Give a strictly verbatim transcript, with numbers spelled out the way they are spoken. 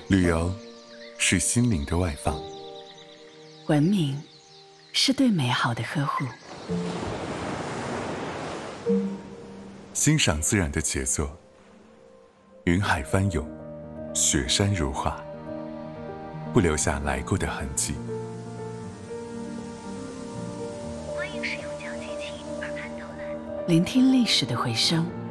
旅游是心灵的外放， 文明是对美好的呵护。 欣赏自然的杰作，云海翻涌，雪山如画，不留下来过的痕迹。 聆听历史的回声。